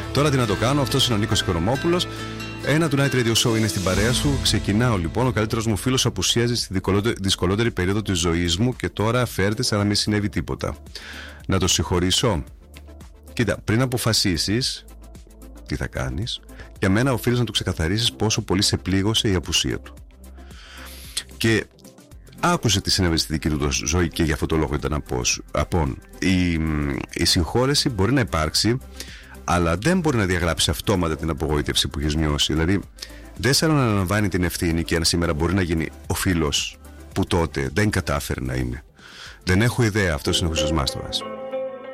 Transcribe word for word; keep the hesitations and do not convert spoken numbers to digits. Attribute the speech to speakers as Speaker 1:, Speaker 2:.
Speaker 1: Τώρα τι να το κάνω, αυτός είναι ο Νίκος Οικονομόπουλος. Ένα του Night Radio Show είναι στην παρέα σου. Ξεκινάω λοιπόν. Ο καλύτερος μου φίλος απουσίαζε στη δυσκολότερη περίοδο της ζωής μου και τώρα φέρεται σαν να μην συνέβη τίποτα. Να το συγχωρήσω? Κοίτα, πριν αποφασίσεις τι θα κάνεις, για μένα οφείλεις να του ξεκαθαρίσεις πόσο πολύ σε πλήγωσε η απουσία του. Και άκουσε τι συνέβη στη δική του ζωή και για αυτό το λόγο ήταν απόν. Η, η συγχώρεση μπορεί να υπάρξει, αλλά δεν μπορεί να διαγράψει αυτόματα την απογοήτευση που έχεις νιώσει. Δηλαδή, δεν σε αναλαμβάνει την ευθύνη και αν σήμερα μπορεί να γίνει ο φίλος που τότε δεν κατάφερε να είναι. Δεν έχω ιδέα, αυτός είναι ο Χρήστος Μάστορας.